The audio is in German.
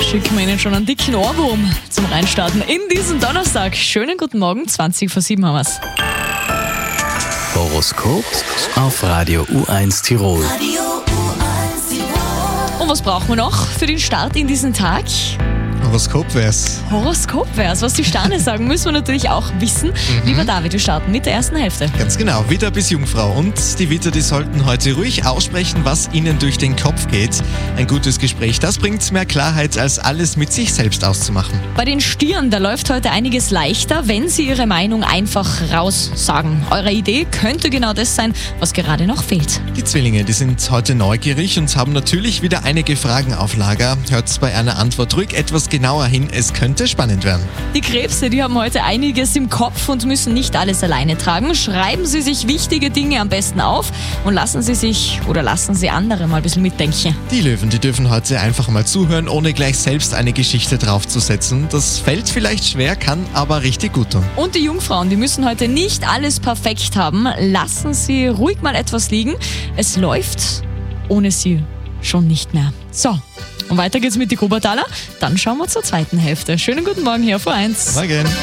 schicken wir Ihnen schon einen dicken Ohrwurm zum Reinstarten in diesen Donnerstag. Schönen guten Morgen, 20:07 haben wir's. Horoskop auf Radio U1 Tirol. Und was brauchen wir noch für den Start in diesen Tag? Horoskopvers. Horoskopvers, was die Sterne sagen, müssen wir natürlich auch wissen. Lieber David, wir starten mit der ersten Hälfte. Ganz genau, Widder bis Jungfrau. Und die Widder, die sollten heute ruhig aussprechen, was ihnen durch den Kopf geht. Ein gutes Gespräch, das bringt mehr Klarheit, als alles mit sich selbst auszumachen. Bei den Stieren, da läuft heute einiges leichter, wenn Sie Ihre Meinung einfach raussagen. Eure Idee könnte genau das sein, was gerade noch fehlt. Die Zwillinge, die sind heute neugierig und haben natürlich wieder einige Fragen auf Lager. Hört bei einer Antwort ruhig etwas genauer hin, es könnte spannend werden. Die Krebse, die haben heute einiges im Kopf und müssen nicht alles alleine tragen. Schreiben Sie sich wichtige Dinge am besten auf und lassen Sie andere mal ein bisschen mitdenken. Die Löwen, die dürfen heute einfach mal zuhören, ohne gleich selbst eine Geschichte draufzusetzen. Das fällt vielleicht schwer, kann aber richtig gut tun. Und die Jungfrauen, die müssen heute nicht alles perfekt haben. Lassen Sie ruhig mal etwas liegen. Es läuft ohne Sie schon nicht mehr. So, und weiter geht's mit die Kobertaler. Dann schauen wir zur zweiten Hälfte. Schönen guten Morgen hier vor 1. Morgen.